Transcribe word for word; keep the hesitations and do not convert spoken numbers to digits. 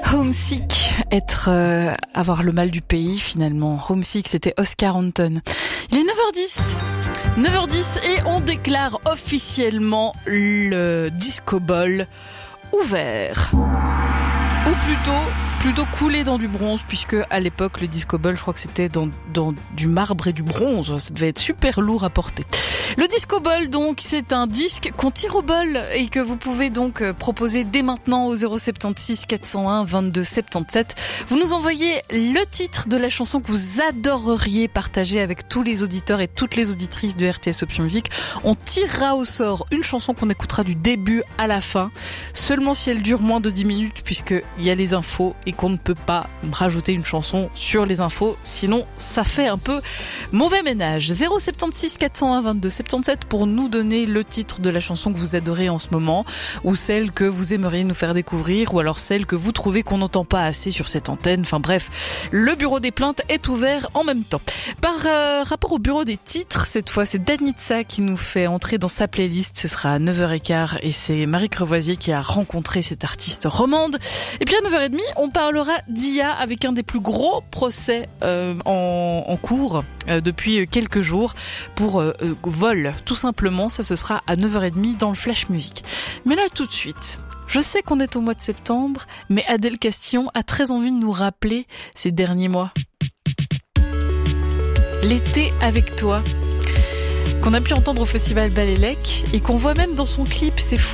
Homesick, être, euh, avoir le mal du pays finalement. Homesick, c'était Oscar Anton. Il est neuf heures dix. neuf heures dix et on déclare officiellement le Disco Ball ouvert. Ou plutôt, plutôt coulé dans du bronze, puisque à l'époque, le Disco Ball, je crois que c'était dans, dans du marbre et du bronze. Ça devait être super lourd à porter. Le Disco Ball, donc, c'est un disque qu'on tire au bol et que vous pouvez donc proposer dès maintenant au zéro sept six quatre zéro un vingt-deux soixante-dix-sept. Vous nous envoyez le titre de la chanson que vous adoreriez partager avec tous les auditeurs et toutes les auditrices de R T S Option Musique. On tirera au sort une chanson qu'on écoutera du début à la fin, seulement si elle dure moins de dix minutes, puisqu'il y a les infos et qu'on ne peut pas rajouter une chanson sur les infos, sinon ça fait un peu mauvais ménage. zéro sept six quatre zéro un vingt-deux soixante-dix-sept pour nous donner le titre de la chanson que vous adorez en ce moment, ou celle que vous aimeriez nous faire découvrir, ou alors celle que vous trouvez qu'on n'entend pas assez sur cette antenne. Enfin bref, le bureau des plaintes est ouvert en même temps. Par euh, rapport au bureau des titres, cette fois c'est Danitza qui nous fait entrer dans sa playlist. Ce sera à neuf heures quinze et c'est Marie Crevoisier qui a rencontré cette artiste romande. Et puis à neuf heures trente, on parlera d'I A avec un des plus gros procès euh, en, en cours euh, depuis quelques jours pour euh, vol, tout simplement. Ça, ce sera à neuf heures trente dans le Flash Music. Mais là, tout de suite, je sais qu'on est au mois de septembre, mais Adèle Castillon a très envie de nous rappeler ces derniers mois. L'été avec toi, qu'on a pu entendre au Festival Balélec et qu'on voit même dans son clip, c'est fou.